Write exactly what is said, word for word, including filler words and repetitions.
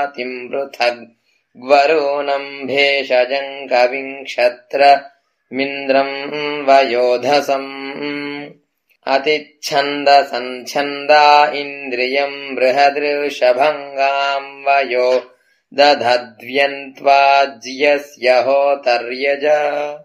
जातिम् पृथग्वरुणम् भेषजम् कविम् क्षत्रमिन्द्रम् वयोधसम् अतिच्छन्दसञ्छन्दा इन्द्रियम् बृहदृषभङ्गाम् वयो दधद्व्यन्त्वाज्यस्य होतर्यज।